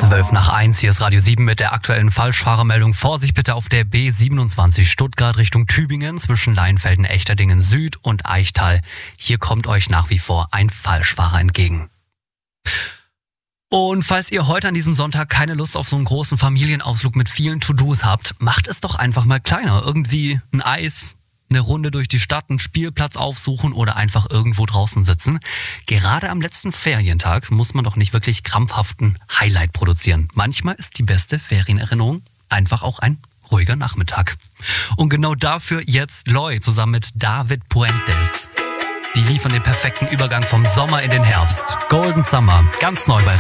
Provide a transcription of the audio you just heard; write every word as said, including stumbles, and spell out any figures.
zwölf nach eins, hier ist Radio sieben mit der aktuellen Falschfahrermeldung. Vorsicht bitte auf der B siebenundzwanzig Stuttgart Richtung Tübingen zwischen Leinfelden, Echterdingen Süd und Eichtal. Hier kommt euch nach wie vor ein Falschfahrer entgegen. Und falls ihr heute an diesem Sonntag keine Lust auf so einen großen Familienausflug mit vielen To-Dos habt, macht es doch einfach mal kleiner. Irgendwie ein Eis, eine Runde durch die Stadt, einen Spielplatz aufsuchen oder einfach irgendwo draußen sitzen. Gerade am letzten Ferientag muss man doch nicht wirklich krampfhaften Highlight produzieren. Manchmal ist die beste Ferienerinnerung einfach auch ein ruhiger Nachmittag. Und genau dafür jetzt Loy zusammen mit David Puentes. Die liefern den perfekten Übergang vom Sommer in den Herbst. Golden Summer, ganz neu bei